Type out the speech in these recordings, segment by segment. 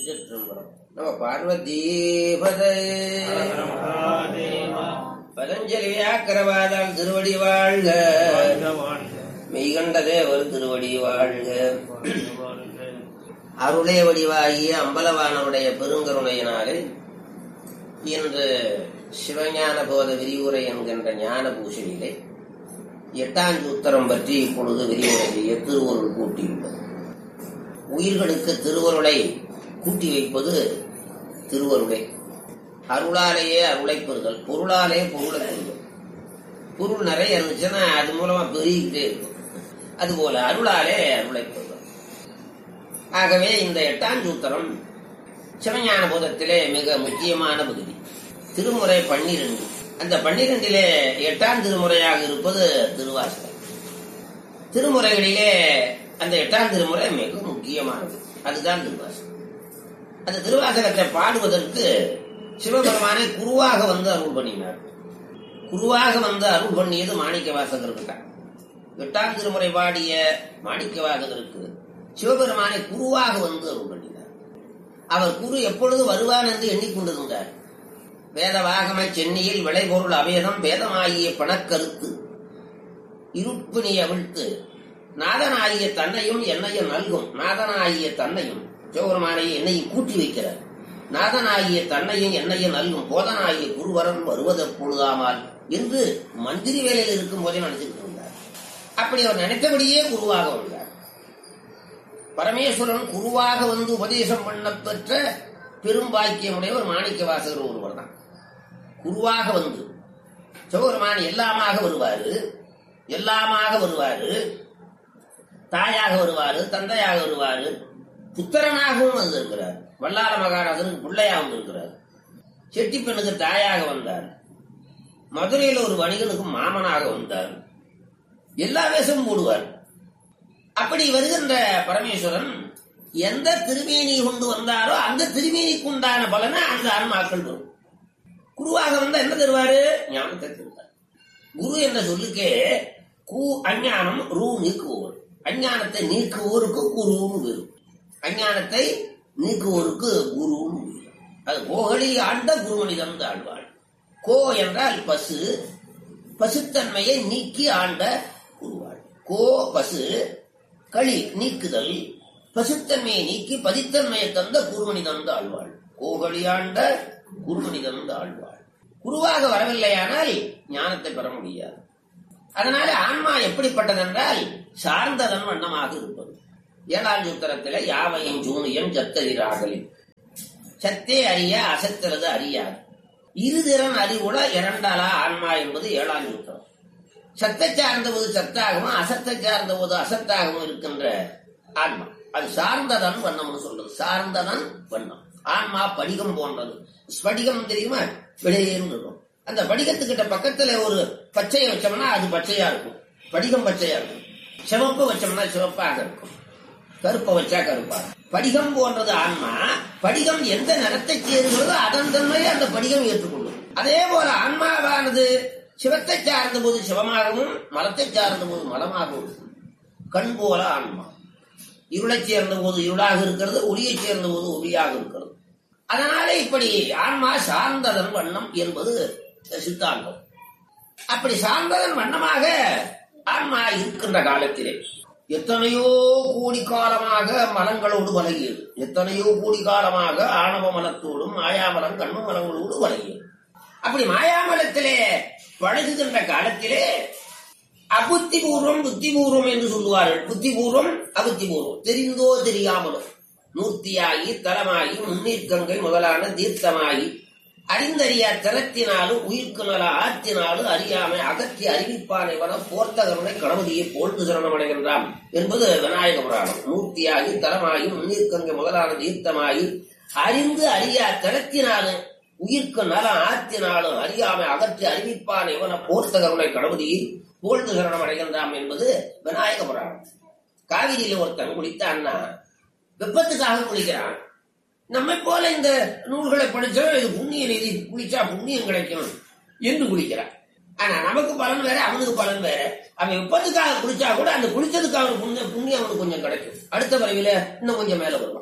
திருச்சிற்றம்பலம். நம பார்வதீபதே. பதஞ்சலி வியாக்கரவாதால் திருவடி வாழ்க. மெய்கண்ட தேவர் திருவடி வாழ்க. அருளே வடிவாகிய அம்பலவானவுடைய பெருங்கருணையினாலே இன்று சிவஞான போத விரிவுரை என்கின்ற ஞான பூஷணியிலே எட்டாஞ்சூத்திரம் பற்றி இப்பொழுது விரிவுரை செய்ய திருவருள் கூட்டியுள்ளது. உயிர்களுக்கு திருவருளை கூட்டி வைப்பது திருவருளை. அருளாலேயே அருளை பெறுதல், பொருளாலே பொருளை பெறுதல். பொருள் நிறைய இருந்துச்சுன்னா அது மூலமா பெருகிக்கிட்டே இருக்கும். அதுபோல அருளாலே அருளை பெறுதல். ஆகவே இந்த எட்டாஞ்சூத்திரம் சிவஞான போதத்திலே மிக முக்கியமான பகுதி. திருமுறை 12. அந்த 12 8ஆம் திருமுறையாக இருப்பது திருவாசகம். திருமுறைகளிலே அந்த 8ஆம் திருமுறை மிக முக்கியமானது. அதுதான் திருவாசகம். அந்த திருவாசகத்தை பாடுவதற்கு சிவபெருமானை குருவாக வந்து அருள் பண்ணினார். குருவாக வந்து அருள் பண்ணியது மாணிக்க வாசகருக்கு தான். 8ஆம் திருமுறை பாடிய மாணிக்க வாசகருக்கு சிவபெருமானை குருவாக வந்து அருள் பண்ணினார். அவர் குரு எப்பொழுது வருவான் என்று எண்ணிக்கொண்டிருந்தார். வேதவாகம சென்னியில் விளைபொருள் அவேதம் வேதமாகிய பணக்கருத்து இருப்பினி அவிழ்த்து நாதனாகிய தன்னையும் என்னையும் நல்கும். நாதனாகிய தன்னையும் சிவபெருமானையும் என்னையும் கூட்டி வைக்கிறார். நாதனாகிய தன்னையும் என்னையும் நல்கும் போதனாகிய குருவரன் வருவதற்பொழுதாமால் என்று மந்திரி வேலையில் இருக்கும் போதே நினைச்சிட்டு இருந்தார். அப்படி அவர் நினைத்தபடியே குருவாக வந்தார். பரமேஸ்வரன் குருவாக வந்து உபதேசம் பண்ண பெற்ற பெரும் பாக்கியமுடையவர் மாணிக்க வாசகர் ஒருவர் தான். குருவாக வந்து சிவபெருமான் எல்லாமாக வருவாரு, எல்லாமாக வருவாரு, தாயாக வருவாரு, தந்தையாக வருவாரு, புத்திரனாகவும் வந்திருக்கிறார். வல்லார மகாராஜனுக்கு பிள்ளையாக வந்திருக்கிறார். செட்டி பெண்ணுக்கு தாயாக வந்தார். மதுரையில் ஒரு வணிகனுக்கு மாமனாக வந்தார். எல்லா வேஷமும் போடுவார். அப்படி வருகின்ற பரமேஸ்வரன் எந்த திருமேனி கொண்டு வந்தாரோ அந்த திருமேனிக்கு உண்டான பலனை அந்த ஆன்மாக்கள் வரும். குருவாக வந்தா என்ன தருவாரு? ஞானத்தை தருவார். குரு என்ற சொல்லுக்கே கு அஞ்ஞானம் ரூ நீக்குவோர். அஞ்ஞானத்தை நீக்குவோருக்கு குருன்னு வரும். அஞ்ஞானத்தை நீக்குவோருக்கு குருன்னு வரும். அது கோகலி ஆண்ட குருமனிதம் ஆழ்வாள். கோ என்றால் பசு, பசுத்தன்மையை நீக்கி ஆண்ட குருவாள். கோ பசு, களி நீக்குதல், பசுத்தன்மையை நீக்கி பதித்தன்மையை தந்த குருமணி தந்த ஆழ்வாள். கோகலியாண்ட குருமணி தந்த ஆழ்வாள். குருவாக வரவில்லையானால் ஞானத்தை பெற முடியாது. அதனால ஆன்மா எப்படிப்பட்டதென்றால் சார்ந்ததன் வண்ணமாக இருப்பது. 7ஆம் சூத்திரத்தில யாவையும் ஜூனியம் சத்ததிராகலின் சத்தே அறிய அசத்திரது அறியாது இருதிறன் அறிவுட இரண்டாளா ஆன்மா என்பது 7ஆம் சூத்திரம். சத்தை சார்ந்த போது சத்தாகவும் அசத்தை சார்ந்த போது அசத்தாகவும் இருக்கின்ற ஆன்மா அது சார்ந்ததன் வண்ணம்னு சொல்றது. சார்ந்ததன் வண்ணம். ஆன்மா படிகம் போன்றது. ஸ்படிகம் தெரியுமா? வெளியேறும் இருக்கும். அந்த படிகத்துக்கிட்ட பக்கத்துல ஒரு பச்சையை வச்சோம்னா அது பச்சையா இருக்கும். படிகம் பச்சையா இருக்கும். சிவப்பு வச்சோம்னா சிவப்பாக இருக்கும். கருப்பை வச்சா கருப்பா. படிகம் போன்றது ஆன்மா. படிகம் எந்த நிறத்தை சேருகிறதோ அதன் தன்மையை அந்த படிகம் ஏற்றுக்கொள்ளும். அதே போல ஆன்மாவானது சிவத்தை சார்ந்த போது சிவமாகவும் மலத்தை சார்ந்த போது மலமாகவும். கண் போல ஆன்மா இருளை சேர்ந்த போது இருளாக இருக்கிறது, ஒளியை சேர்ந்த போது ஒளியாக இருக்கிறது. அதனால இப்படி ஆன்மா சார்ந்ததன் வண்ணம் என்பது சித்தாந்தம். அப்படி சார்ந்ததன் வண்ணமாக ஆன்மா இருக்கின்ற காலத்திலே எத்தனையோ கோடி காலமாக மலங்களோடு வலகியது. எத்தனையோ கோடி காலமாக ஆணவ மலத்தோடும் மாயாமலம் கண்ம மலங்களோடு வலகியது. அப்படி மாயாமலத்திலே பழகுகின்ற காலத்திலே அபுத்திபூர்வம் புத்திபூர்வம் என்று சொல்லுவார்கள். புத்திபூர்வம் அபுத்திபூர்வம். தெரிந்தோ தெரியாமலோ நூர்த்தியாகி தலமாகி முன்னீர்கங்கை முதலான தீர்த்தமாகி அறிந்தறியா திறத்தினாலும் உயிர்க்கு நல ஆற்றினாலும் அறியாமை அகற்றி அறிவிப்பானை வர போர்த்தகருணை கணபதியை போழ்ந்து சரணமடைகின்றான் என்பது விநாயக புராணம். நூர்த்தியாகி தலமாகி முன்னீர்கங்கை முதலான தீர்த்தமாகி அறிந்து அறியா திறத்தினாலும் உயிர்க்கு நல ஆற்றினாலும் அறியாமை அகற்றி அறிவிப்பானை வர போர்த்தகருணை கணபதியை போழ்ந்து சரணம் அடைகின்றான் என்பது விநாயக புராணம். காவிரியில ஒருத்தன் குளித்தான்னா வெப்பத்துக்காக குளிக்கிறான். நம்மை போல இந்த நூல்களை படிச்சா இது புண்ணிய நிதி, குளிச்சா புண்ணியம் கிடைக்கும் என்று குளிக்கிறான். ஆனா நமக்கு பலன் வேற, அவனுக்கு பலன் வேற. அவன் வெப்பத்துக்காக குளிச்சா கூட அந்த குளிச்சதுக்காக புண்ணியம் அவனுக்கு கொஞ்சம் கிடைக்கும். அடுத்த பிறவில இன்னும் கொஞ்சம் மேல வருவான்.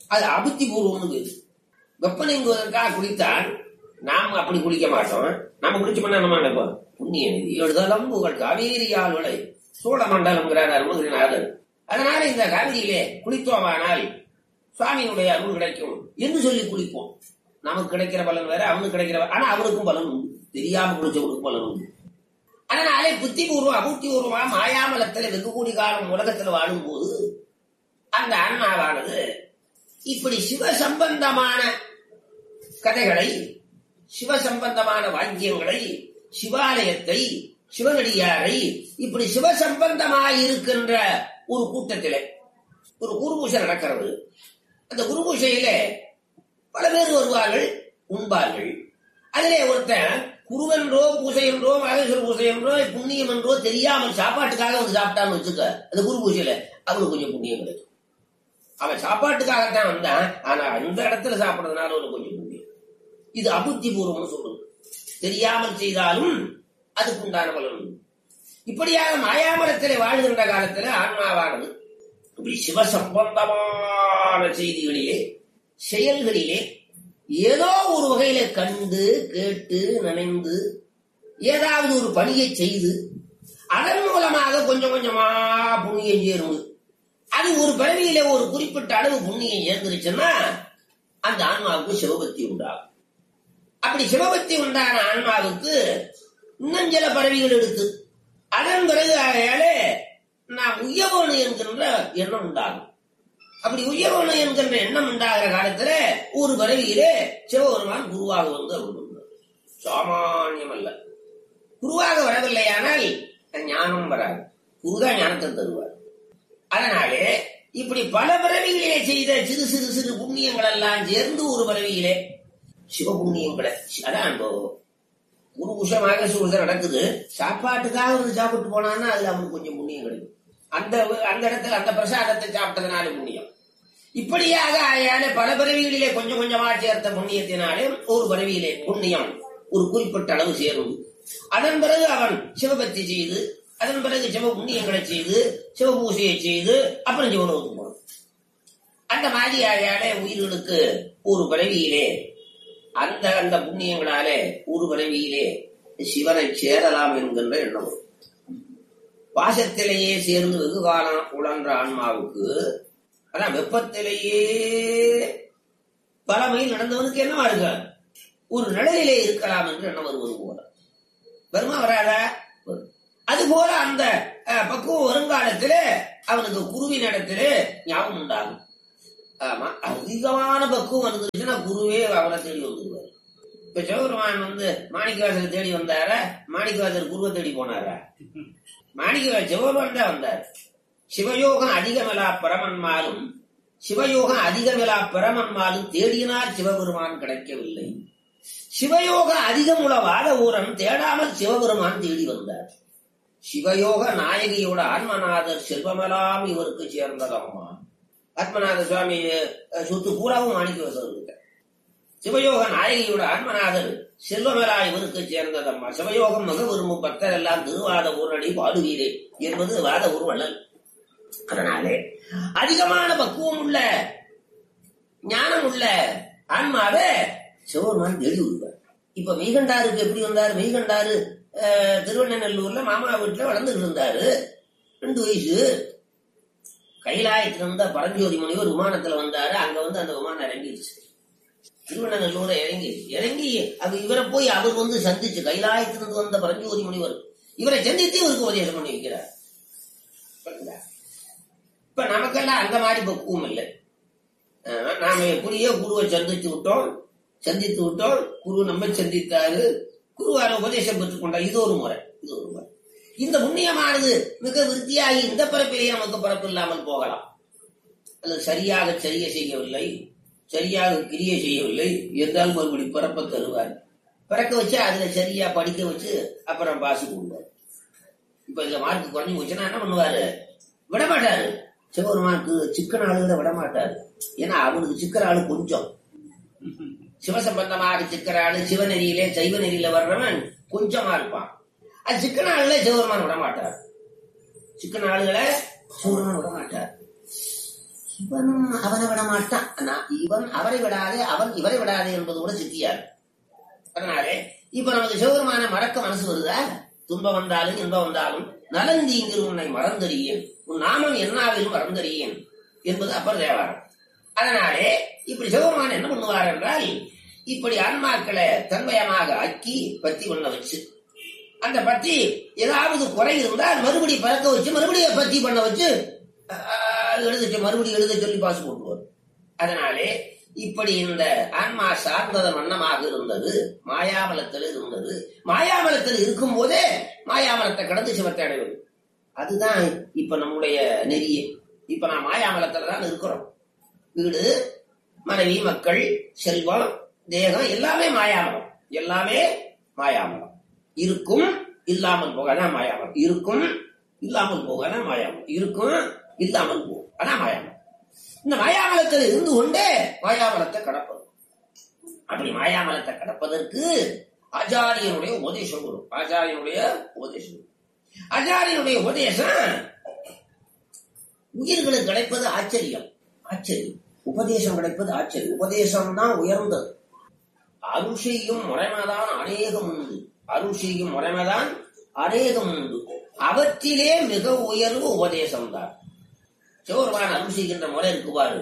அது அபுத்தி பூர்வம்னு பேரு. வெப்ப நீங்குவதற்காக குளித்தால் நாம் அப்படி குளிக்க மாட்டோம். நம்ம குளிச்சோம்னா நம்ம நினைப்போம் புண்ணிய நிதி எழுதலம் புகழ் காவேரியால் விளை சோழ மண்டலம்ங்கிறார் அருமகிரிநாதர். அதனால இந்த காவிரியிலே குளித்தோமானால் சுவாமியினுடைய அருள் கிடைக்கும் என்று சொல்லி குளிப்போம். நமக்கு கிடைக்கிற பலன் வேற, அவனுக்கு கிடைக்கிற, ஆனா அவனுக்கும் பலன் உண்டு, தெரியாம குளிச்சவனுக்கும் பலன் உண்டு. அதனாலே புத்தி பூர்வம் அபுத்தி பூர்வமா மாயாமலத்தில் வெகு கூடி காலம் உலகத்தில் வாழும் போது அந்த ஆன்மாவானது இப்படி சிவ சம்பந்தமான கதைகளை, சிவ சம்பந்தமான வாக்கியங்களை, சிவாலயத்தை, சிவனடியாரை இப்படி சிவ சம்பந்தமாயிருக்கின்ற ஒரு கூட்டத்திலே ஒரு குருபூசை நடக்கிறது. அந்த குருபூசையில பல பேர் வருவார்கள், உண்பார்கள். அதிலே ஒருத்தன் குருவென்றோ பூசை என்றோ மகேஸ்வர பூசை என்றோ புண்ணியம் என்றோ தெரியாமல் சாப்பாட்டுக்காக வந்து சாப்பிட்டான்னு வச்சுக்க, அந்த குரு பூசையில அவனுக்கு கொஞ்சம் புண்ணியம் கிடைக்கும். அவன் சாப்பாட்டுக்காகத்தான் வந்தான், ஆனா அந்த இடத்துல சாப்பிடுறதுனால அவனுக்கு கொஞ்சம் புண்ணியம். இது அபுத்தி பூர்வம்னு சொல்றது. தெரியாமல் செய்தாலும் அதுக்கு உண்டான பலன். இப்படியாக மாயாமலத்திலே வாழ்கின்ற காலத்துல ஆன்மாவானது இப்படி சிவசம்பந்தமான செய்திகளிலே, செயல்களிலே ஏதோ ஒரு வகையில கண்டு கேட்டு நினைந்து ஏதாவது ஒரு பணியை செய்து அதன் மூலமாக கொஞ்சம் கொஞ்சமா புண்ணியம் சேரும். அது ஒரு பிறவியில ஒரு குறிப்பிட்ட அளவு புண்ணியம் சேர்ந்துருச்சுன்னா அந்த ஆன்மாவுக்கு சிவபக்தி உண்டாகும். அப்படி சிவபக்தி உண்டான ஆன்மாவுக்கு இன்னும் சில பறவைகள் எடுத்து அதன் பிறகு ஆகையாலே நான் உய்யவேணும் என்கின்ற எண்ணம் உண்டாகும். அப்படி உய்யவேணும் என்கின்ற எண்ணம் உண்டாகிற காலத்துல ஒரு பறவையிலே சிவபெருமான் குருவாக வந்து அருள். சாமானியம் அல்ல. குருவாக வரவில்லையானால் ஞானம் வராது. குருதான் ஞானத்தை தருவார். அதனாலே இப்படி பல பிறவிகளிலே செய்த சிறு சிறு சிறு புண்ணியங்கள் எல்லாம் சேர்ந்து ஒரு பிறவியிலே சிவபுண்ணியங்களை, அதான் குரு உஷமாக சூழ்நிலை நடக்குது. சாப்பாட்டுக்காக வந்து சாப்பிட்டு போனான்னா அதுல அவனுக்கு கொஞ்சம் புண்ணியம் கிடைக்கும். அந்த இடத்துல அந்த பிரசாதத்தை சாப்பிட்டதுனால புண்ணியம். இப்படியாக ஆயால பல பிறவிகளிலே கொஞ்சம் கொஞ்சமா சேர்த்த புண்ணியத்தினாலே ஒரு பிறவியிலே புண்ணியம் ஒரு குறிப்பிட்ட அளவு சேரும். அதன் பிறகு அவன் சிவபக்தி செய்து, அதன் பிறகு சிவ புண்ணியங்களை செய்து, சிவபூசையை செய்து, அப்புறம் சிவனோக்கு போகணும். அந்த மாதிரி ஆயாலே உயிர்களுக்கு ஒரு பிறவியிலே அந்த அந்த புண்ணியங்களாலே ஒரு பிறவியிலே சிவனை சேரலாம் என்கின்ற எண்ணம். பாசத்திலேயே சேர்ந்து வெகு காலம் உழன்ற ஆன்மாவுக்கு, ஆனா வெப்பத்திலேயே பல மைல் நடந்தவனுக்கு என்னவா இருக்க ஒரு நிழலிலே இருக்கலாம் என்று எண்ணம் வருவது போல வருமா வராதா? அது போல அந்த பக்குவம் வருங்காலத்திலே அவனுக்கு குருவின் இடத்திலே ஞாபகம் உண்டாகும். ஆமா, அதிகமான பக்குவம் வந்துருச்சுன்னா குருவே அவனை தேடி வந்துருவாரு. இப்ப சிவபெருமான் வந்து மாணிக்கவாசரை தேடி வந்தாரா? மாணிக்கவாசர் குருவை தேடி போனாரா? மாணிக்கவாசர் சிவபெருமான் தான் வந்தார். சிவயோகம் அதிகமிலா பரமன்மாலும் சிவயோகம் அதிகமிலா பரமன்மாலும் தேடினார் சிவபெருமான் கிடைக்கவில்லை. சிவயோக அதிகமுள்ள வாத ஊரன் தேடாமல் சிவபெருமான் தேடி வந்தார். சிவயோக நாயகியோட ஆன்மநாதர் செல்வமெல்லாம் இவருக்கு சேர்ந்ததம்மா. ஆத்மநாத சுவாமி சொத்து பூராவும் மாணிக்கவாசர் இருக்க. சிவயோக நாயகியோட ஆன்மநாதர் செல்வமெலா இவருக்கு சேர்ந்ததம்மா. சிவயோகம் மிக விரும்பும் பக்தர் எல்லாம் திருவாத ஊரடி பாடுவீரே என்பது வாத ஊர் வள்ளல். அதனாலே அதிகமான பக்குவம் உள்ள ஞானம் உள்ள ஆன்மாவே சிவபெருமான் தேடி வருவார். இப்ப மெய்கண்டாருக்கு எப்படி வந்தாரு? மெய்கண்டாரு திருவண்ணநல்லூர்ல மாமா வீட்டுல வளர்ந்துட்டு இருந்தாரு. 2 வயசு. கைலாயத்துல இருந்த பரஞ்சோதி முனிவர் விமானத்துல வந்தாரு. அங்க வந்து அந்த விமானம் இறங்கிடுச்சு. திருவண்ணநல்லூரை இறங்கி இவரை போய் அவர் வந்து சந்திச்சு, கைலாயத்திலிருந்து வந்த பரஞ்சோதி முனிவர் இவரை சந்தித்து இவருக்கு உபதேசம் பண்ணி வைக்கிறார். இப்ப நமக்கெல்லாம் அந்த மாதிரி பக்குவம் இல்லை. நாம எப்படியோ குருவை சந்தித்து விட்டோம், குரு நம்ம சந்தித்தாரு, குருவார உபதேசம் பெற்றுக் கொண்டார். இது ஒரு முறை. இந்த புண்ணியமானது மிக விருத்தியாகி இந்த பிறப்பிலேயே நமக்கு பிறப்பு இல்லாமல் போகலாம். அல்லது சரியாக செய்யவில்லை, சரியாக கிரியை செய்யவில்லை என்றால் மறுபடி பிறப்பை தருவார். பிறக்க வச்சு அதுல சரியா படிக்க வச்சு அப்புறம் பாசு கொடுப்பார். இப்ப இந்த மார்க்கு குறைஞ்சி வச்சுன்னா என்ன பண்ணுவாரு? விடமாட்டாரு. சிவபெருமானுக்கு சிக்கன ஆளுகளை விடமாட்டாரு. ஏன்னா அவனுக்கு சிக்கன ஆளு கொஞ்சம். சிவசம்பந்தமாக சிக்கன ஆளு சிவநெறியிலே சைவ நெறியில வர்றவன் கொஞ்சமா இருப்பான். அது சிக்கன ஆளுகளை சிவபெருமான் விடமாட்டார். சிக்கன ஆளுகளை சிவபெருமான் விடமாட்டார். இவனும் அவனை விட மாட்டான், இவன் அவரை விடாதே அவன் இவரை விடாதே என்பது கூட சித்தியார். அதனாலே இப்ப நமக்கு சிவபெருமான மறக்க மனசு வருதா? துன்பம் வந்தாலும் இன்பம் வந்தாலும் நலன் தீங்கில் உன்னை மறந்தறியேன், உன் நாமம் என்னாவிலும் மறந்தறியேன் என்பது அப்பர் தேவாரம். அதனாலே இப்படி சிவபெருமான் என்ன பண்ணுவார் என்றால், இப்படி ஆன்மாக்களை தன்மயமாக ஆக்கி பத்தி பண்ண வச்சு, அந்த பத்தி ஏதாவது குறை இருந்தால் மறுபடியும் பறக்க வச்சு மறுபடியும் பத்தி பண்ண வச்சு மறுபடியும் எழுத சொல்லி பாசு போட்டுவார். அதனாலே இப்படி இந்த ஆன்மா சார்ந்ததன் வண்ணமாக இருந்தது, மாயாமலத்தில் இருந்தது. மாயாமலத்தில் இருக்கும் போதே மாயாமலத்தை கடந்து சிவத்தை அடைவது. அதுதான் இப்ப நம்முடைய நெறியே. இப்ப நான் மாயாமலத்துல தான் இருக்கிறோம். வீடு, மனைவி, மக்கள், செல்வம், தேகம் எல்லாமே மாயாமலம். எல்லாமே மாயாமலம். இருக்கும் இல்லாமல் போகலாம் மாயாமலம். இருக்கும் இல்லாமல் போகலாம் மாயாமலம். இருக்கும் இல்லாமல் போகும் அதான் மாயாமலம். இந்த மாயாமலத்தில் இருந்து கொண்டே மாயாமலத்தை கடப்பது. அப்படி மாயாமலத்தை கடப்பதற்கு ஆச்சாரியனுடைய உபதேசம் வரும். ஆச்சாரியனுடைய உபதேசம், ஆச்சாரியனுடைய உபதேசம் உயிர்களுக்கு கிடைப்பது ஆச்சரியம். ஆச்சரியம். உபதேசம் கிடைப்பது ஆச்சரியம். உபதேசம் தான் உயர்ந்தது. அருள் செய்யும் முறைமைதான் அநேகம் உண்டு. அருள் செய்யும் முறைமைதான் அநேகம் உண்டு. அவற்றிலே மிக உயர்வு உபதேசம் தான். சிவபெருமான் அருள் செய்கின்ற முறை இருக்குவாரு,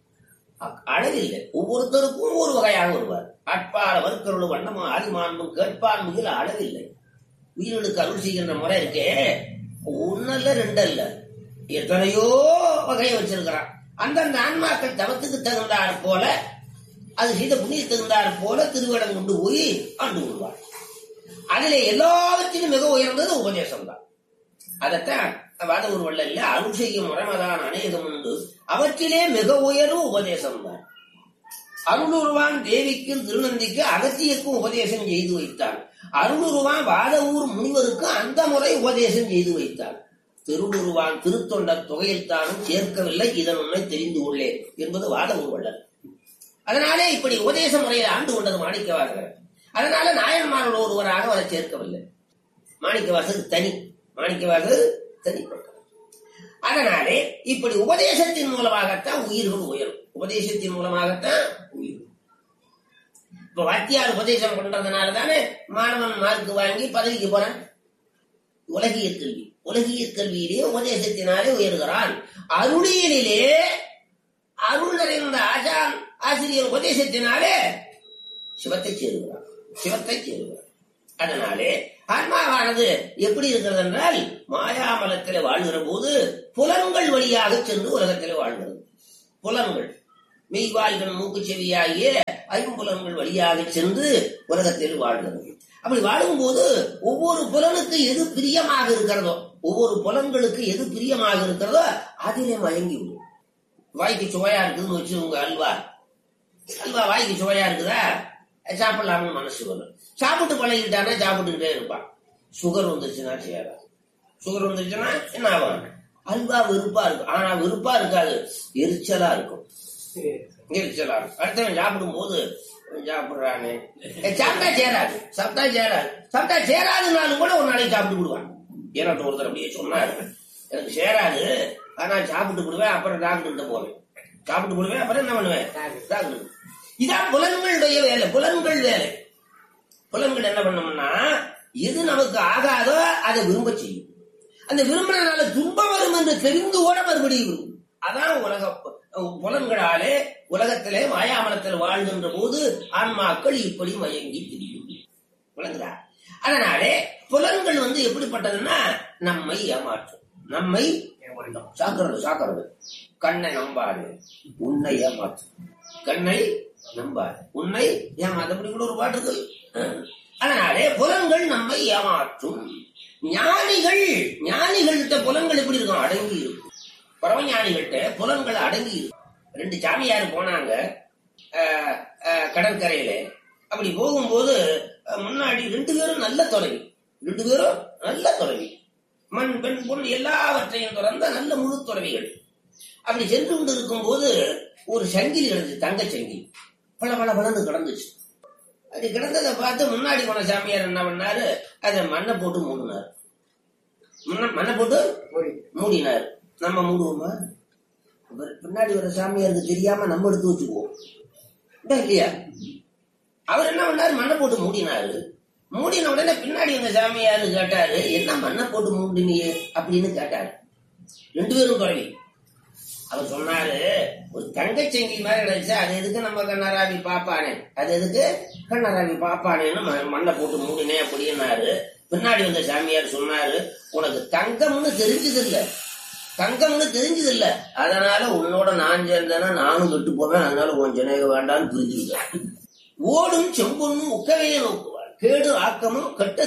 அளவில்லை. ஒவ்வொருத்தருக்கும் ஒவ்வொரு வகையாக வருவார். அட்பார வர்க்கருள் வண்ணமும் ஆதிமான்பும் கேட்பான் மிகில் அளவில்லை. உயிர்களுக்கு அருள் செய்கின்ற முறை இருக்கே, ஒன்னல்ல ரெண்டல்ல, எத்தனையோ வகையை வச்சிருக்கிறான். அந்தந்த ஆன்மாக்கள் தவத்துக்கு தகுந்தார் போல, அது செய்த புண்ணிய தகுந்தார் போல திருவிடம் கொண்டு போய் ஆண்டு கொள்வார். அதிலே எல்லாவற்றிலும் மிக உயர்ந்தது உபதேசம் தான். அதைத்தான் வாத ஒரு வள்ளல்ல அருள் செய்யும் முறைமைதான் அநேகம் உண்டு, அவற்றிலே மிக உயர்வு உபதேசம் தான். அருளுருவான் தேவிக்கும் திருநந்திக்கு அகத்தியக்கும் உபதேசம் செய்து வைத்தான். அருளுருவான் வாத ஊர் முனிவருக்கு அந்த முறை உபதேசம் செய்து வைத்தான். திருவுருவான் திருத்தொண்ட தொகையில் தானும் சேர்க்கவில்லை, இதன் உண்மை தெரிந்து கொள்ளேன் என்பது வாத ஊர் வள்ளல். அதனாலே இப்படி உபதேச முறையில் ஆண்டு கொண்டது மாணிக்கவாசகர். அதனால நாயன்மாரோடு ஒருவராக அவரை சேர்க்கவில்லை. மாணிக்கவாசகர் தனி, மாணிக்கவாசகர் தனிப்பட்ட. அதனாலே இப்படி உபதேசத்தின் மூலமாகத்தான் உயிர்கள் உயரும். உபதேசத்தின் மூலமாகத்தான் உயிர். இப்ப வாத்தியார் உபதேசம் பண்றதுனால தானே மாணவன் மார்க் வாங்கி பதவிக்கு போறான். உலகிய கல்வி, உலகிய கல்வியிலே உபதேசத்தினாலே உயர்கிறான். அருளியலிலே அருள் நிறைந்த ஆசிரியர் உபதேசத்தினாலே சிவத்தை சேருகிறான், சிவத்தை சேருகிறான். அதனாலே ஆன்மாவானது எப்படி இருக்கிறது என்றால், மாயாமலத்திலே வாழ்கிற போது புலன்கள் வழியாக சென்று உலகத்திலே வாழ்கிறது. புலன்கள் மெய்வாய்கள் மூக்கு செவியாகிய ஐம்புலன்கள் வழியாக சென்று உலகத்தில் வாழ்கிறது. அப்படி வாழும் போது ஒவ்வொரு புலனுக்கு எது பிரியமாக இருக்கிறதோ, ஒவ்வொரு புலன்களுக்கு எது பிரியமாக இருக்கிறதோ அதிலே மயங்கி விடும். வாய்க்கு சுவையா இருக்குதுன்னு வச்சு உங்க அல்வா வாய்க்கு சுவையா இருக்குதா, சாப்பிடலாம்னு மனசு வரும். சாப்பிட்டு பழகிட்டானா சாப்பிட்டுக்கிட்டே இருப்பான். சுகர் வந்துருச்சுன்னா சேராது. சுகர் வந்துருச்சுன்னா என்ன ஆகும்? அல்வா வெறுப்பா இருக்கும். ஆனா வெறுப்பா இருக்காது, எரிச்சலா இருக்கும். எரிச்சலா இருக்கும். அடுத்தவன் சாப்பிடும் போது சாப்பிடுறானே, சாப்பிட்டா சேராது, சாப்பிட்டா சேராது, சாப்பிட்டா சேராதுனாலும் கூட ஒரு நாளைக்கு சாப்பிட்டு விடுவான். எனக்கு ஒருத்தர் அப்படியே சொன்னாரு, எனக்கு சேராது ஆனா சாப்பிட்டு விடுவேன், அப்புறம் டாக்டர் கிட்ட போவேன். சாப்பிட்டு விடுவேன், அப்புறம் என்ன பண்ணுவேன், டாக்டர். இதான் புலன்களுடைய வேலை. புலன்கள் வேலை. புலன்கள் என்ன பண்ணோம்னா, எது நமக்கு ஆகாதோ அதை விரும்ப செய்யும். அந்த விரும்பினால துன்பம் வரும் என்று தெரிந்து கூட மறுபடியும் விரும்பும். அதான் உலக புலன்களாலே உலகத்திலே மாயாமலத்தில் வாழ்கின்ற போது ஆன்மாக்கள் இப்படி மயங்கி திரியும். விளங்குதா? அதனாலே புலன்கள் எப்படிப்பட்டதுன்னா, நம்மை ஏமாற்றும். நம்மை சாக்கிறது. கண்ணை நம்பாது, உன்னை ஏமாற்றும். கண்ணை நம்பாது, உன்னை ஏமாத்து. அப்படி கூட ஒரு பாட்டு இருக்கு. அதனாலே புலன்கள் நம்மை ஏமாற்றும். ஞானிகள்கிட்ட புலன்கள் எப்படி இருக்கும்? அடங்கி இருக்கும். பரவஞானிகள்கிட்ட புலன்கள் அடங்கி இருக்கும். 2 சாமியார் போனாங்க கடற்கரையில. அப்படி போகும்போது முன்னாடி 2 பேரும் நல்ல துறவி. 2 பேரும் நல்ல துறவி. மண் பெண் பொன் எல்லாவற்றையும் துறந்த நல்ல முழு துறவிகள். அப்படி சென்று கொண்டு இருக்கும் போது ஒரு சங்கிலி கிடந்துச்சு, தங்க சங்கிலி. பல பல பலன்னு கிடந்துச்சு. அது கிடந்ததை பார்த்து முன்னாடி போன சாமியார் என்ன பண்ணாரு, அதை மண்ணை போட்டு மூடினார். மண்ணை போட்டு மூடினார். நம்ம மூடுவோமா? பின்னாடி வர சாமியாருக்கு தெரியாம நம்ம எடுத்து வச்சுக்குவோம் இல்லையா? அவர் என்ன பண்ணாரு, மண்ணை போட்டு மூடினாரு. மூடின உடனே பின்னாடி வந்த சாமியாரு கேட்டாரு, என்ன மண்ணை போட்டு மூடினியே அப்படின்னு கேட்டாரு. 2 பேரும் குழவி. அவர் சொன்னாரு, ஒரு தங்கச்செங்கி மாதிரி கிடைச்சா அது எதுக்கு நம்ம கண்ணராவி பாப்பானே, அது எதுக்கு கண்ணராவி பாப்பானேன்னு மண்ணை போட்டு மூடினேன் அப்படின்னாரு. பின்னாடி வந்த சாமியார் சொன்னாரு, உனக்கு தங்கம்னு தெரிஞ்சது இல்ல, அதனால உன்னோட நான் சேர்ந்தேன்னா நானும் கெட்டு போவேன், அதனால உன் ஜனக வேண்டான்னு புரிஞ்சுக்கிட்டேன். ஓடும் செம்பொன்னும் உக்கவையை நோக்குவார், கேடும் ஆக்கமும் கெட்ட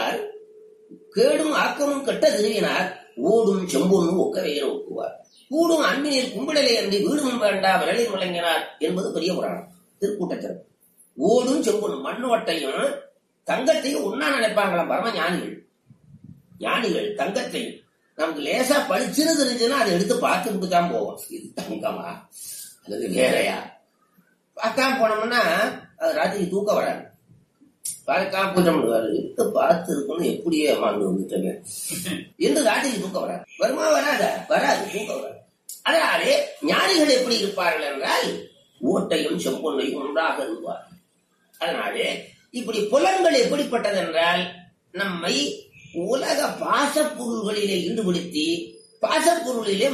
திருவினார், ஓடும் செம்பொன்னும் உக்கவையை நோக்குவார், கூடும் அன்பினில் கும்பிடலை அன்றி வீடும் வேண்டா விரலில் விளங்கினார் என்பது பெரிய புராணம், திருக்கூட்டத்தில். ஓடும் செம்பொன்னும் மண்ணோட்டையும் தங்கத்தையும் ஒன்னா நினைப்பாங்களாம் பரம ஞானிகள். தங்கத்தையும் நமக்கு லேசா பளிச்சுன்னு தெரிஞ்சுன்னா அதை எடுத்து பார்த்துட்டு தான் போவோம், இது தங்கமா அல்லது வேறையா. பார்க்காம போனோம்னா ராத்திரி தூக்கம் வராது. பார்க்காம போயிட்டோம்னு எடுத்து பார்த்து இருக்கணும், எப்படியே மாண்டு வந்துட்டேங்க என்று ராத்திரி தூக்கம் வராது. வருமா? வராது, தூக்கம் வராது. அதனாலே ஞானிகள் எப்படி இருப்பார்கள் என்றால் ஓட்டையும் செம்பொன்னையும் ஒன்றாக இருப்பார். அதனாலே இப்படி புலன்கள் எப்படிப்பட்டது என்றால் நம்மை உலக பாசப்பொருள்களிலே ஈடுபடுத்தி பாசப்பொருளிலே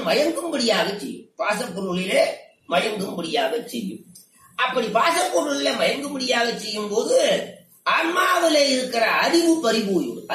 மயங்கும்படியாக செய்யும். அப்படி பாசப்பொருளிலே மயங்கும்படியாக செய்யும் போது ஆன்மாவிலே இருக்கிற அறிவு பறிபோயும்.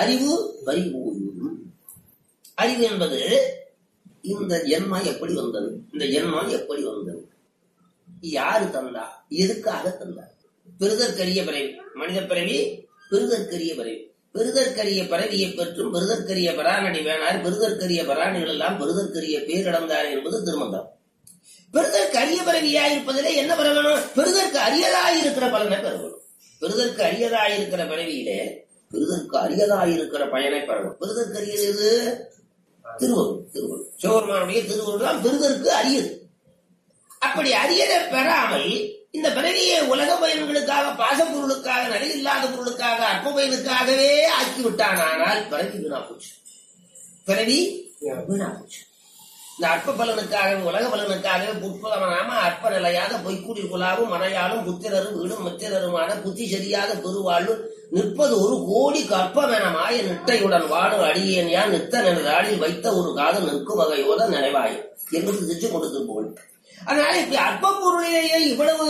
அறிவு என்பது இந்த ஜென்மம் எப்படி வந்தது, யாரு தந்தா, எதுக்காக தந்தா? பெறுதற்கரிய பிறவி, மனித பிறவி பெறுதற்கரிய பிறவி. பெறுதற்கரிய பிறவியை பெற்றும் பெறுதற்கரிய பராணடி வேணார், பெறுதற்கரிய பராணிகள் எல்லாம் பெறுதற்கரிய பேரிடந்தார் என்பது திருமந்திரம். பெறுதற்கு அரிய பிறவியாயிருப்பதிலே என்ன பெறணும்? பெறுதற்கு அரியதாயிருக்கிற பலனை பெறணும். பெறுதற்கு அரியதாயிருக்கிற பிறவியிலே பெறுதற்கு அரியதாயிருக்கிற பயனை பெறணும். பெறுதற்கு அரியது திருவருள். சிவபெருமானுடைய திருவருள் தான் பெறுதற்கு அரியது. அப்படி அரியதை பெறாமல் இந்த பிறவியை உலக பயன்களுக்காக, பாசப்பொருளுக்காக, நிலையில்லாத பொருளுக்காக, அற்ப பயனுக்காகவே ஆக்கிவிட்டானால் பிறவி வீணா போச்சு. இந்த அற்ப பலனுக்காக, உலக பலனுக்காகவே புட்பலனாம அற்ப நிலையாக பொய்க்கூடி குலாவும் மனையாலும் புத்திரரும் வீடும் மித்திரருமான புத்தி சரியாத பெருவாழ்வு நிற்பது 1 கோடி கற்பமென மாய நிட்டையுடன் வாடும் அடியேன் யான் நித்த நினைதாளில் வைத்த ஒரு காதல் நிற்கும் வகையோத நினைவாய் என்பது திச்சு கொடுத்து போல். அதனால இப்படி அற்ப பொருளிலேயே இவ்வளவு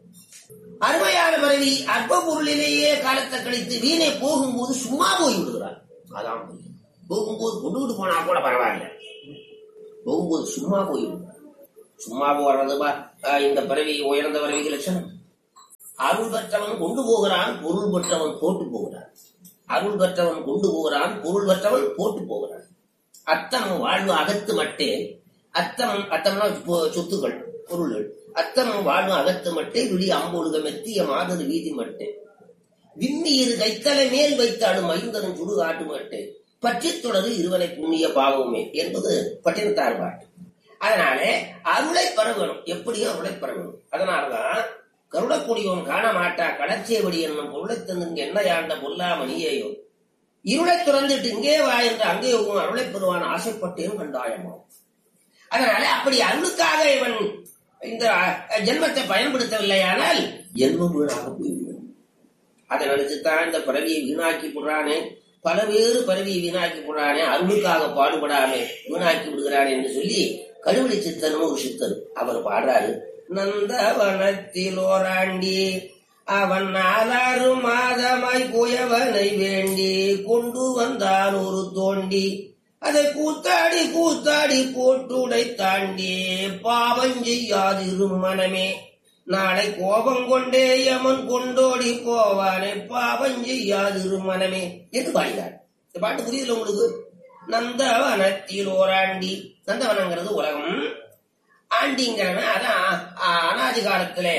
அருமையான பிறவி, அற்ப பொருளிலேயே காலத்தை கழித்து வீணை போகும்போது சும்மா போய் விடுகிறார். அதான் போகும்போது கொண்டுகிட்டு போனா கூட பரவாயில்ல, போகும்போது சும்மா போய் விடுகிறார். சும்மா போறது இந்த பிறவி உயர்ந்த பிறவிக்கு லட்சணம். அருள் பெற்றவன் கொண்டு போகிறான், பொருள் பெற்றவன் போட்டு போகிறான். அருள் பெற்றவன் கொண்டு போகிறான், பொருள் பெற்றவன் போட்டு போகிறான். அத்தம் வாழ்வு அகத்து மட்டே, அத்தம்னா சொத்துக்கள் பொருள்கள். அத்தம் வாழ்வு அகத்து மட்டே விழி அம்பொழுக மெத்திய மாதது வீதி மட்டே விண்ணியிரு கைத்தலை மேல் வைத்தாடும் ஐந்தரும் சுடு காட்டு மட்டே பற்றி தொடரு இருவனை புண்ணிய பாவமே என்பது பட்டினத்தார் பாட்டு. அதனாலே அருளை பெறவேணும், எப்படியும் அருளை பெறவேணும். அதனாலதான் கருடக்கூடியவன் காண மாட்டா கடற்சேவடி என்னும் பொருளை தந்து என்ன யாண்ட பொல்லாமணியேயோ இருளை துறந்துட்டு இங்கே வா என்று அங்கே அருளை பெறுவான் ஆசைப்பட்டேன் கண்டாயமோ. அதனால அப்படி அருளுக்காக இவன் இந்த ஜென்மத்தை பயன்படுத்தவில்லையானால் ஜென்மம் வீணாக போய்விடும். அதை நினைச்சுத்தான் இந்த பிறவியை வீணாக்கி போடுறானே, பல வேறு பிறவியை வீணாக்கி போடுறானே, அருளுக்காக பாடுபடாமே வீணாக்கி விடுகிறானே என்று சொல்லி கடுவெளி சித்தனும் ஒரு சித்தர் அவர் பாடுறாரு. நந்தவனத்தில் ஓராண்டி அவன் 4 மாதமாய் போயவனை வேண்டி கொண்டு வந்தான் ஒரு தோண்டி, அதை கூத்தாடி போட்டுடை தாண்டி பாவம் செய்யாதிரும் மனமே, நாளை கோபம் கொண்டே யமன் கொண்டோடி போவானே பாவம் செய்யாதிரும் மனமே என்று பாடினார். இந்த பாட்டு புரியுதுல உங்களுக்கு? நந்தவனத்தில் ஓராண்டி, நந்தவனங்கிறது உலகம், ஆண்டிங்கிறவன் அதான் அனாதி காலத்திலே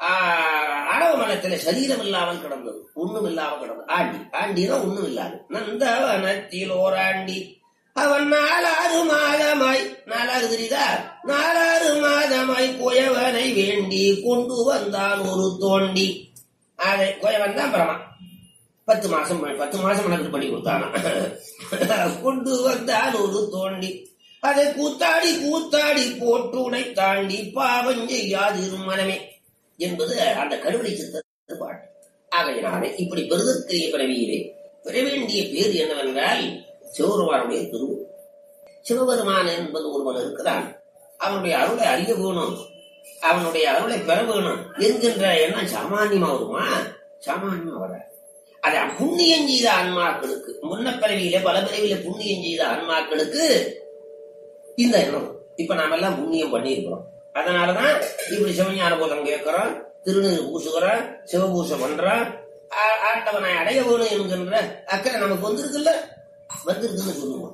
அடவு மனத்திலே சரீரம் இல்லாமல் கிடந்தது, ஒண்ணும் இல்லாமல் கிடந்தது. ஆண்டினா ஒண்ணும் இல்லாது. நந்தவனத்தில் ஓராண்டி அவன் 4 மாதமாய், 4 தெரியுதா, 4 மாதமாய் கோயவனை வேண்டி கொண்டு வந்தான் ஒரு தோண்டி. அதை கோயவன் தான் பிரமா 10 மாசம் எனக்கு பண்ணி கொடுத்தானா. கொண்டு வந்தான் ஒரு தோண்டி, அதை கூத்தாடி கூத்தாடி போட்டுனை தாண்டி பாவம் செய்யாது மனமே என்பது அந்த கடுவடை சித்த பாட்டு. ஆகையினாலே இப்படி பெருதற்கிரிய பிறவியிலே பெற வேண்டிய பேர் என்னவென்றால் சிவபெருமானுடைய திரு. சிவபெருமான் என்பது ஒருவன் இருக்கிறான். அவனுடைய அருளை அறிய வேணும், அவனுடைய அருளை பெற வேணும் என்கின்ற எண்ணம் சாமானியமா வருமா? சாமானியமா வர. அதை புண்ணியம் செய்த ஆன்மாக்களுக்கு, முன்ன பிறவியில பல பிறவியில புண்ணியம் செய்த ஆன்மாக்களுக்கு இந்த எண்ணம். இப்ப நாம எல்லாம் புண்ணியம் பண்ணியிருக்கிறோம். அதனாலதான் இப்படி சிவஞான போதம் கேட்கிறோம், திருநீர் பூசுகிறோம், சிவபூசை பண்றோம், ஆண்டவனை அடைய வேணும் என்கின்ற அக்கறை நமக்கு வந்திருக்குல்ல. வந்திருக்குன்னு சொல்லுவோம்.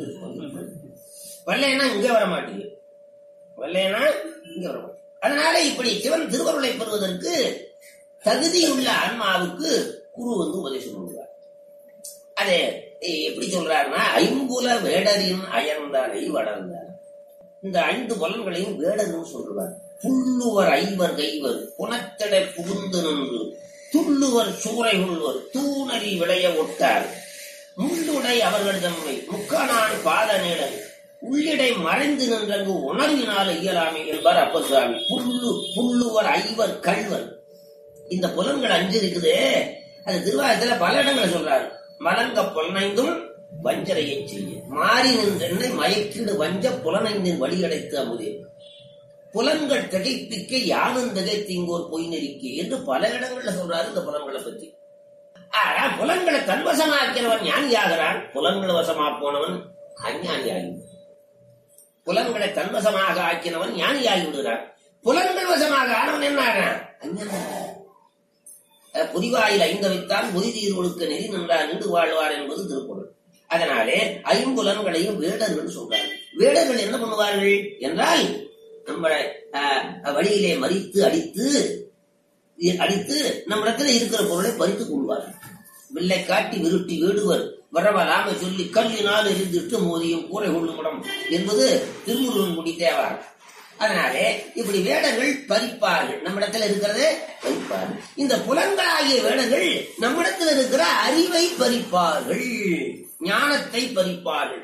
வரலைன்னா இங்க வர மாட்டீங்க, வரலைன்னா இங்க வர மாட்டீங்க. அதனால இப்படி சிவன் திருவருளை பெறுவதற்கு தகுதியுள்ள ஆன்மாவுக்கு குரு உபதேசம் பண்ணுவார். அது எப்படி சொல்றாருன்னா, ஐம்புல வேடரின் அயர்ந்தானை வளர்ந்தார். இந்த 5 புலன்களையும் வேடர்னு சொல்றார். புல்லுவர் ஐவர் கைவர் புனத்தடை புகுந்து நின்று துள்ளுவர் சூறை உள்வர் தூணறி விளைய ஒட்டார் முள்ளுடை அவர்கள் தம்மை முக்கானான் பாத நீடல் உள்ளிடை மறைந்து நின்றங்கு உணர்வினால் இயலாமை என்பார் அப்பர் சுவாமி. புல்லுவர் ஐவர் கள்வர். இந்த புலன்கள் 5 இருக்குது. அது திருவாரத்துல பல இடங்களை சொல்றாரு. மலங்க புலனைந்தும் வஞ்சரையை செய்ய மாறி நின்றென்னை மயக்கிடு வஞ்ச புலனைந்தின் வழியடைத்து அமுதே புலன்கள் திகைப்பிக்க யானும் திகைத்தீங்கோர் பொய் நெறிக்கை என்று பல இடங்கள்ல சொல்றாரு இந்த புலன்களை பத்தி. ஆனா புலன்களை தன்வசமாக்கிறவன் ஞானியாகிறான், புலன்களை வசமாப்போனவன் அஞ்ஞானியாகி. புலன்களை தன்வசமாக ஆக்கினவன் ஞானியாகி விடுகிறான். புலன்கள் வசமாக ஆனவன் என்ன ஆகிறான்? அஞ்ஞான. புதிவாயில் 5 வைத்தான் புதிதீர் ஒழுக்க நெறி நின்றார் நின்று வாழ்வார் என்பது திருக்குறள். அதனாலே 5 புலன்களையும் வேடர்கள் சொல்றாங்க. வேடர்கள் என்ன பண்ணுவார்கள் என்றால், நம்மளை வழியிலே மறித்து அடித்து நம்மிடத்துல இருக்கிற பொருளை பறித்துக் கொள்வார்கள். வில்லை காட்டி விருட்டி வேடுவர் வரவலாம சொல்லி கல்லினால் எரிந்துட்டு மோதியும் கூரை கொள்ளுமிடம் என்பது திருமுருகன் குடி தேவார். அதனாலே இப்படி வேடங்கள் பறிப்பார்கள், நம்மிடத்துல இருக்கிறதே பறிப்பார்கள். இந்த புலன்களாகிய வேடங்கள் நம்மிடத்தில் இருக்கிற அறிவை பறிப்பார்கள், ஞானத்தை பறிப்பார்கள்.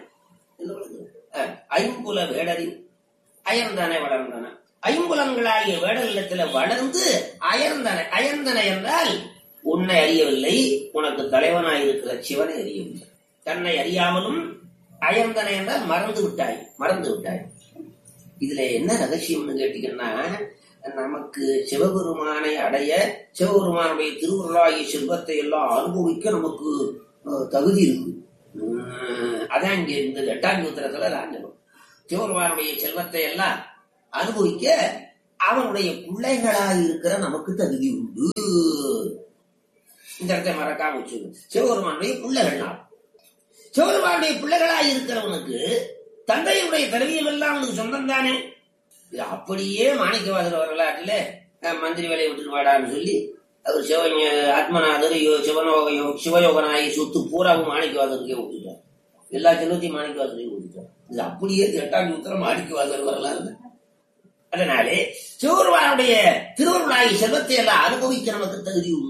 ஐம்புல வேடரின் அயர்ந்தனை வளர்ந்தன. ஐம்புலன்களாகிய வேடங்களிடத்துல வளர்ந்து அயர்ந்தன. அயர்ந்தன என்றால் உன்னை அறியவில்லை, உனக்கு தலைவனாயிருக்கிற சிவனை அறியவில்லை. தன்னை அறியாமலும் அயர்ந்தன என்றால் மறந்து விட்டாய். இதுல என்ன ரகசியம்னு கேட்டீங்கன்னா, நமக்கு சிவபெருமானை அடைய, சிவபெருமானுடைய திருவுருளாகிய செல்வத்தை எல்லாம் அனுபவிக்க நமக்கு தகுதி இருக்கு. அதான் இங்க இந்த 8ஆம் சூத்திரத்துல ராஜனம். சிவபெருமானுடைய செல்வத்தை எல்லாம் அனுபவிக்க அவனுடைய பிள்ளைகளாக இருக்கிற நமக்கு தகுதி உண்டு. இந்த இடத்தை மறக்காம வச்சுக்கணும். சிவபெருமானுடைய பிள்ளைகள் நாம். சிவபெருமானுடைய பிள்ளைகளாக இருக்கிறவனுக்கு தந்தையுடைய திரவியம் எல்லாம் அவனுக்கு சொந்தம் தானே. அப்படியே மாணிக்கவாசர் வரலாற்றுல மந்திரி வேலையை விட்டுட்டு வாடான்னு சொல்லி அவர் ஆத்மநாதர் சிவயோகனாகி சொத்து பூராவும் மாணிக்கவாசருக்கே விட்டுட்டார். எல்லா செல்வத்தையும் மாணிக்கவாசரையும் விட்டுட்டார். இது அப்படியே 8ஆம் சூத்திரம் மாணிக்கவாசர் வரலாறு. அதனாலே சிவபெருமானுடைய திருவருளாகி செல்வத்தை எல்லாம் அனுபவிக்க நமக்கு தகுதி உண்டு.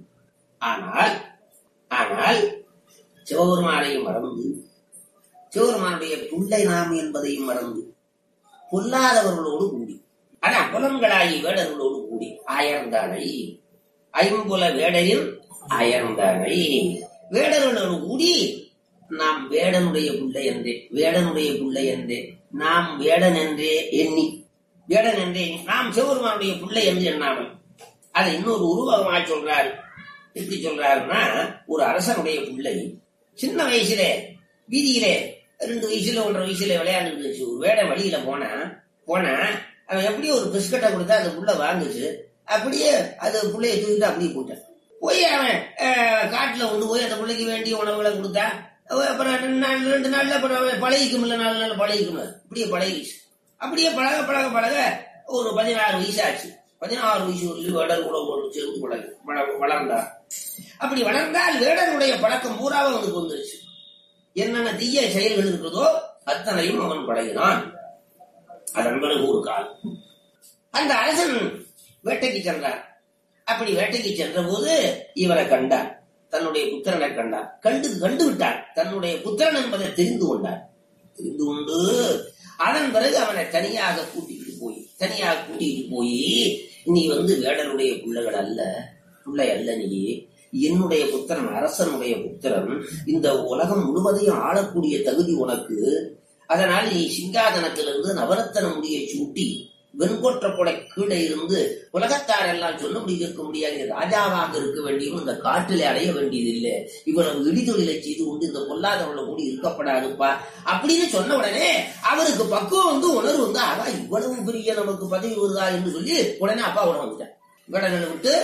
ஆனால் சிவபெருமானையும் மறந்து, சிவபெருமானுடைய பிள்ளை நாம் என்பதையும் மறந்து பொல்லாதவர்களோடு கூடி, ஆனா புலன்களாகி வேடர்களோடு கூடி அயர்ந்தானை. ஐம்புல வேடரில் அயர்ந்தானை. வேடர்களோடு கூடி நாம் வேடனுடைய பிள்ளை என்றே நாம் வேடன் என்றே எண்ணி, நாம் சிவபெருமானுடைய பிள்ளை என்று எண்ணாமல் அதை இன்னொரு உருவகமாக சொல்றாரு. எப்படி சொல்றாருன்னா, ஒரு அரசனுடைய பிள்ளை சின்ன வயசுல வீதியிலே 2 வயசுல 1.5 வயசுல விளையாண்டுட்டு இருந்துச்சு. ஒரு வேட வழியில போனா அவன் எப்படியோ ஒரு பிஸ்கட்டை கொடுத்தா அந்த புள்ள வாங்குச்சு. அப்படியே அது பிள்ளைய தூக்கிட்டு அப்படியே போட்டான். போய் அவன் காட்டுல கொண்டு போய் அந்த பிள்ளைக்கு வேண்டிய உணவுகளை கொடுத்தா, அப்புறம் 2 நாள்ல பழகிக்கும், 4 நாள் பழகிக்கும். இப்படியே பழகிச்சு. அப்படியே பழக ஒரு 16 வயசு ஆச்சு. 16 வயசு ஒரு வேடர் கூட சேர்ந்து வளர்ந்தார். அப்படி வளர்ந்தால் வேடனுடைய பழக்கம் பூராவை அவனுக்கு வந்துருச்சு. என்னென்ன தீய செயல்கள் இருக்கிறதோ அத்தனையும் அவன் பழகினான். அதன் பிறகு ஒரு காலம் அந்த அரசன் வேட்டைக்கு சென்றார். அப்படி வேட்டைக்கு சென்ற போது இவரை கண்டார், தன்னுடைய புத்திரனை கண்டார். கண்டு விட்டார். தன்னுடைய புத்திரன் என்பதை தெரிந்து கொண்டார். தெரிந்து கொண்டு அதன் பிறகு அவனை தனியாக கூட்டிட்டு போய் நீ வேடனுடைய பிள்ளைகள் அல்ல, பிள்ளை அல்ல, நீ என்னுடைய புத்திரன், அரசனுடைய புத்திரன், இந்த உலகம் முழுவதையும் ஆளக்கூடிய தகுதி உனக்கு. அதனால் நீ சிங்காதனத்திலிருந்து நவரத்தன முடியை சூட்டி வெண்கொற்ற கொடை கீழே இருந்து உலகத்தார் எல்லாம் சொல்லும்படி இருக்க முடியாது, ராஜாவாக இருக்க வேண்டியும் இந்த காட்டிலே அடைய வேண்டியதில்லை, இவ்வளவு இடிதொழிலை செய்து கொண்டு இந்த பொல்லாதவளை கூடி இருக்கப்படாதுப்பா அப்படின்னு சொன்ன உடனே அவருக்கு பக்குவம் உணர்வு ஆகா இவ்வளவு பெரிய நமக்கு பதவி வருதா என்று சொல்லி உடனே அப்பா உடனே வந்துட்டான். வேடனை விட்டு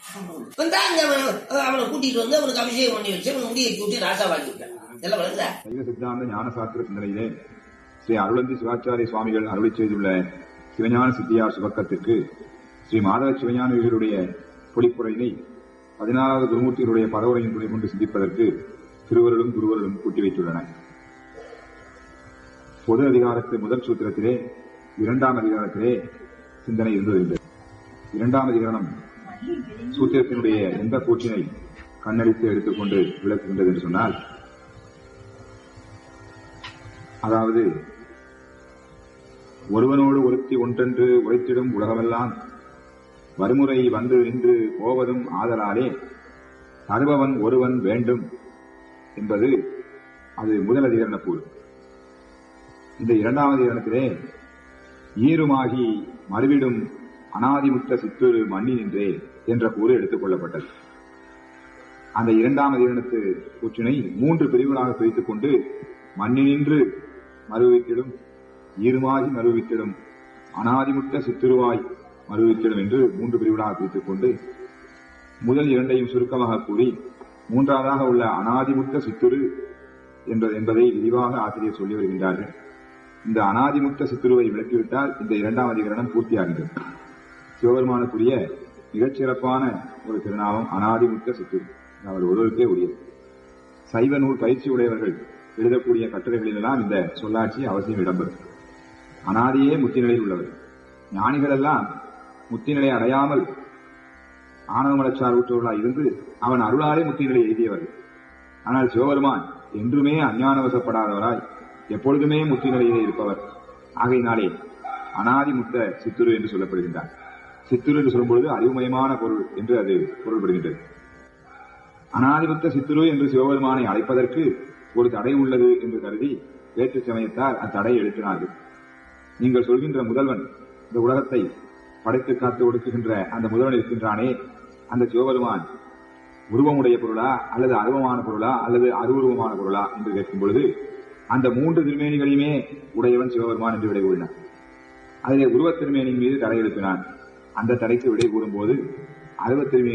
அவனை கூட்டிட்டு அவனுக்கு அபிஷேகம் பண்ணி வச்சு அவன் முடியை கூட்டி ராஜாவாக்கி விட்டான். எல்லாம் வளர்ந்த சித்தாந்த ஞான சாஸ்திர சிந்தனையிலே ஸ்ரீ அருளந்தி சிவாச்சாரிய சுவாமிகள் அருளை செய்துள்ள சிவஞான சித்தியார் சுபக்கத்திற்கு ஸ்ரீ மாதவ சிவஞானிகளுடைய பொழிப்புரையினை 14வது குருமூர்த்திகளுடைய பரவுரையின் துணை கொண்டு சிந்திப்பதற்கு திருவருளும் குருவருளும் கூட்டி வைத்துள்ளன. பொது அதிகாரத்து முதல் சூத்திரத்திலே 2ஆம் அதிகாரத்திலே சிந்தனை இருந்தது. 2ஆம் அதிகாரம் சூத்திரத்தினுடைய எந்த கூற்றினை கண்ணடித்து எடுத்துக்கொண்டு விளக்குகின்றது என்று சொன்னால், அதாவது ஒருவனோடு ஒருத்தி ஒன்றென்று உரைத்திடும் உலகமெல்லாம் வறுமுறை வந்து நின்று போவதும் ஆதலாலே தருபவன் ஒருவன் வேண்டும் என்பது அது முதல் அதிகரண கூறு. இந்த 2ஆம் அதிகரணத்திலே ஈருமாகி மறுவிடும் அனாதிமுத்த சித்துரு மண்ணி நின்றே என்ற கூறு எடுத்துக் கொள்ளப்பட்டது. அந்த 2ஆம் அதிகரணத்து கூற்றினை 3 பிரிவுகளாக பிரித்துக் கொண்டு மண்ணினின்று மறுவித்திடும், ஈருமாகி மறுவித்திடும், அனாதிமுத்த சித்துருவாய் மறுவித்திடும் என்று 3 பிரிவுகளாக பிரித்துக் கொண்டு முதல் 2ஐயும் சுருக்கமாக கூறி 3ஆவதாக உள்ள அனாதிமுத்த சித்துரு என்பதை விரிவாக ஆசிரியர் சொல்லி வருகின்றார்கள். இந்த அனாதிமுத்த சித்துருவை விளக்கிவிட்டால் இந்த 2ஆம் அதிகரணம் பூர்த்தியாகின்றது. சிவபெருமானுக்குரிய மிகச்சிறப்பான ஒரு திருநாமம் அனாதிமுத்த சித்துரு, அவர் ஒருவருக்கே உரியது. சைவ நூல் பயிற்சி உடையவர்கள் எழுதக்கூடிய கட்டுரைகளிலெல்லாம் இந்த சொல்லாட்சி அவசியம் இடம்பெறும். அனாதியே முத்திநிலையில் உள்ளவர். ஞானிகள் எல்லாம் முத்திநிலை அடையாமல் ஆணவமலச்சார் ஊற்றவர்களாய் இருந்து அவன் அருளாலே முத்திநிலை எழுதியவர்கள். ஆனால் சிவபெருமான் என்றுமே அஞ்ஞானவசப்படாதவராய் எப்பொழுதுமே முத்திநிலையிலே இருப்பவர். ஆகையினாலே அனாதிமுத்த சித்துரு என்று சொல்லப்படுகின்றார். சித்துரு என்று சொல்லும்பொழுது அறிவுமயமான பொருள் என்று அது பொருள்படுகின்றது. அனாதிமுத்த சித்துரு என்று சிவபெருமானை அழைப்பதற்கு ஒரு தடை உள்ளது என்று கருதி வேற்று சமயத்தார் அத்தடையை எழுப்பினார்கள். நீங்கள் சொல்கின்ற முதல்வன், இந்த உலகத்தை படைத்து காத்து ஒடுக்குகின்ற அந்த முதல்வன் இருக்கின்றானே, அந்த சிவபெருமான் உருவமுடைய பொருளா அல்லது அருவமான பொருளா அல்லது அருவுருவமான பொருளா என்று கேட்கும் பொழுது அந்த 3 திருமேனிகளையுமே உடையவன் சிவபெருமான் என்று விடை கூறினார். அதிலே உருவத் திருமேனியின் மீது தடை எழுப்பினான். அந்த தடைக்கு விடை கூறும்போது அருவத் திருமேனி